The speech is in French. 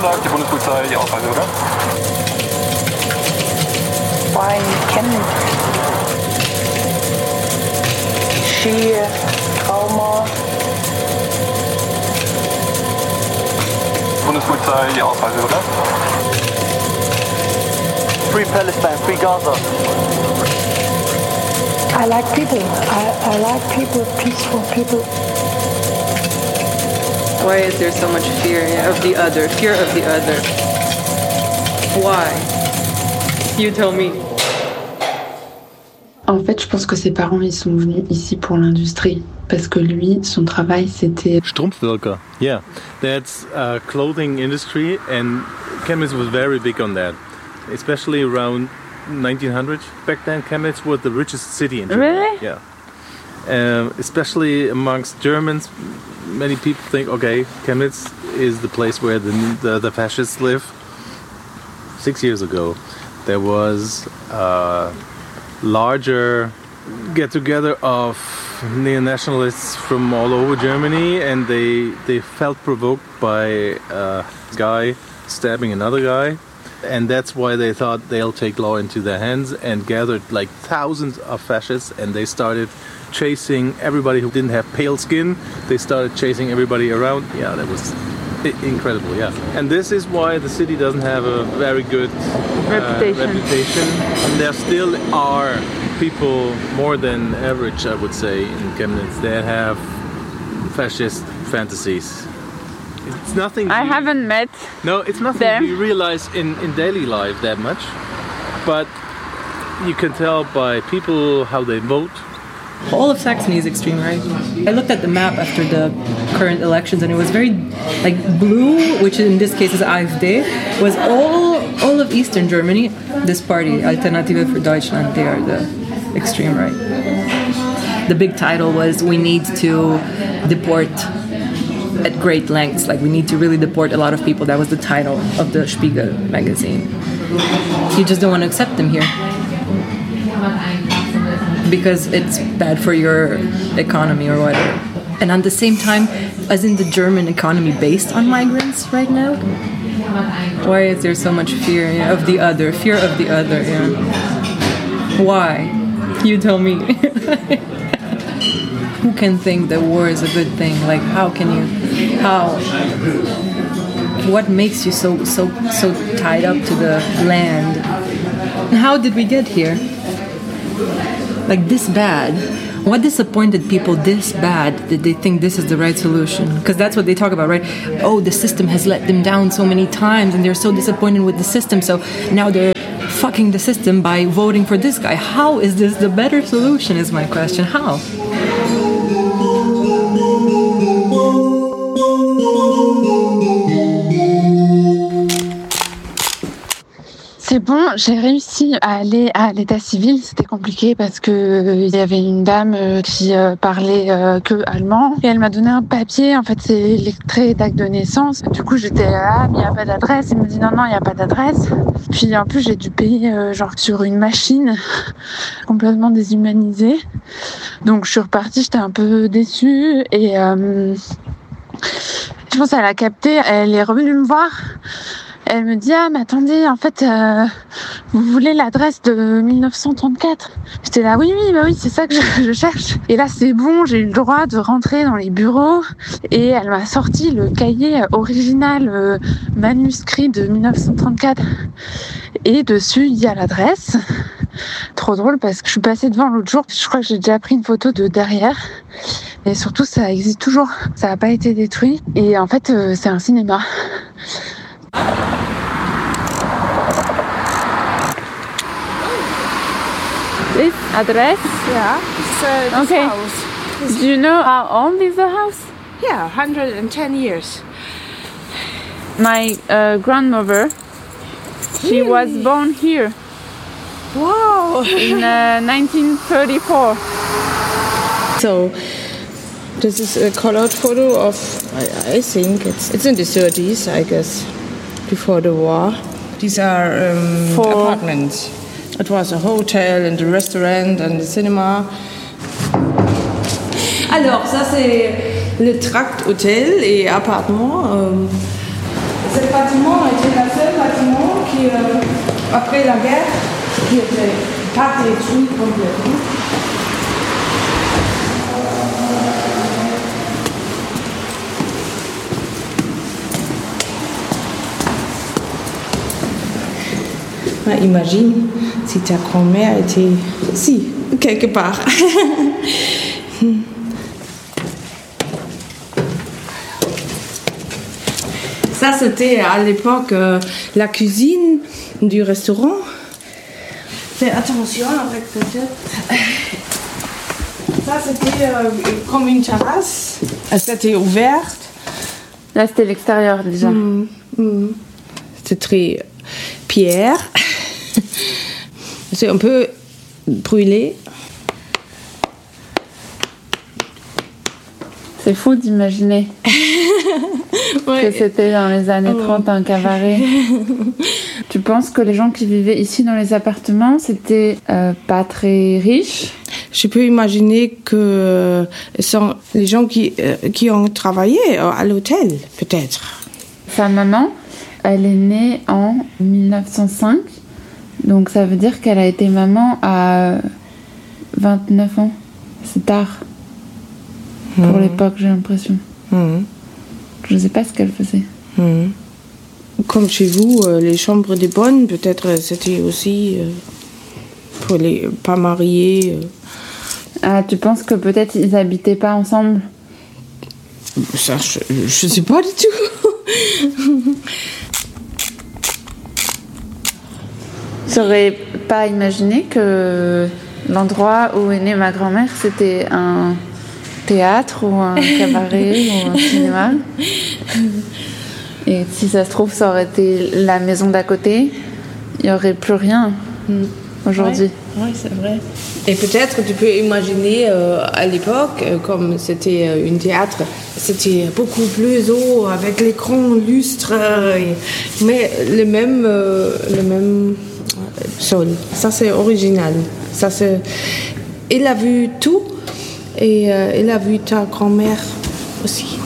sagt die Bundespolizei die Ausweise, oder? Why Chemnitz? Ski, Trauma. Bundespolizei die Ausweise, oder? Free Palestine, free Gaza. I like people. I like people, peaceful people. Why is there so much fear of the other? Fear of the other. Why? You tell me. En fait, je pense que ses parents, ils sont venus ici pour l'industrie. Parce que lui, son travail, c'était... Strumpfwirker, yeah. That's a clothing industry and Chemnitz was very big on that. Especially around 1900. Back then, Chemnitz was the richest city in Germany. Really? Yeah. Especially amongst Germans, many people think, okay, Chemnitz is the place where the fascists live. 6 years ago, there was a larger get-together of neo-nationalists from all over Germany, and they felt provoked by a guy stabbing another guy. And that's why they thought they'll take law into their hands and gathered like thousands of fascists, and they started chasing everybody who didn't have pale skin. They started chasing everybody around. Yeah, that was incredible, yeah. And this is why the city doesn't have a very good reputation. And there still are people more than average, I would say, in Chemnitz that have fascist fantasies. It's nothing. I haven't met. No, it's nothing them. you realize in daily life that much, but you can tell by people how they vote. All of Saxony is extreme right. I looked at the map after the current elections, and it was very like blue, which in this case is AfD, was all of Eastern Germany. This party, Alternative für Deutschland, they are the extreme right. The big title was "We need to deport." At great lengths, like we need to really deport a lot of people. That was the title of the Spiegel magazine. You just don't want to accept them here because it's bad for your economy or whatever. And at the same time, isn't the German economy based on migrants right now? Why is there so much fear of the other? Fear of the other, yeah. Why? You tell me. Who can think that war is a good thing? Like, what makes you so tied up to the land? And how did we get here? Like this bad? What disappointed people this bad that they think this is the right solution? Because that's what they talk about, right? Oh, the system has let them down so many times and they're so disappointed with the system, so now they're fucking the system by voting for this guy. How is this the better solution is my question. How? C'est bon, j'ai réussi à aller à l'état civil. C'était compliqué parce que il y avait une dame qui parlait que allemand et elle m'a donné un papier. En fait, c'est l'extrait d'acte de naissance. Du coup, j'étais là, mais il n'y a pas d'adresse. Il me dit non, il n'y a pas d'adresse. Puis en plus, j'ai dû payer genre sur une machine complètement déshumanisée. Donc, je suis repartie. J'étais un peu déçue et je pense qu'elle a capté. Elle est revenue me voir. Elle me dit « Ah, mais attendez, en fait, vous voulez l'adresse de 1934 ?» J'étais là « Oui, c'est ça que je cherche. » Et là, c'est bon, j'ai eu le droit de rentrer dans les bureaux. Et elle m'a sorti le cahier original manuscrit de 1934. Et dessus, il y a l'adresse. Trop drôle parce que je suis passée devant l'autre jour. Je crois que j'ai déjà pris une photo de derrière. Et surtout, ça existe toujours. Ça n'a pas été détruit. Et en fait, c'est un cinéma. This address? Yeah, it's okay. House. Do you know how old is the house? Yeah, 110 years. My grandmother, she was born here. Wow! In 1934. So, this is a colored photo of, I think it's in the 30s, I guess, before the war. These are apartments. It was a hotel and a restaurant and a cinema. Alors, ça c'est le tract hôtel et appartement. ce bâtiment était le seul bâtiment qui, après la guerre, qui n'était pas détruit complètement. Imagine si ta grand-mère était ici, quelque part. Ça, c'était à l'époque la cuisine du restaurant. Fais attention avec ta tête. Ça, c'était comme une terrasse. C'était ouverte. Là, c'était l'extérieur déjà. C'était très pierre. C'est un peu brûlé. C'est fou d'imaginer que c'était dans les années 30 un cabaret. Tu penses que les gens qui vivaient ici dans les appartements, c'était pas très riches? Je peux imaginer que sont les gens qui ont travaillé à l'hôtel, peut-être. Sa maman, elle est née en 1905. Donc ça veut dire qu'elle a été maman à 29 ans. C'est tard. Pour l'époque, j'ai l'impression. Je ne sais pas ce qu'elle faisait. Comme chez vous, les chambres des bonnes, peut-être c'était aussi pour les pas mariés. Ah, tu penses que peut-être ils n'habitaient pas ensemble? Ça, je ne sais pas du tout. J'aurais pas imaginé que l'endroit où est née ma grand-mère, c'était un théâtre ou un cabaret ou un cinéma. Et si ça se trouve, ça aurait été la maison d'à côté. Il n'y aurait plus rien aujourd'hui. Oui, c'est vrai. Et peut-être tu peux imaginer à l'époque, comme c'était un théâtre, c'était beaucoup plus haut avec les grands lustres, mais le même sol. Ça, c'est original. Ça, c'est... Il a vu tout et il a vu ta grand-mère aussi.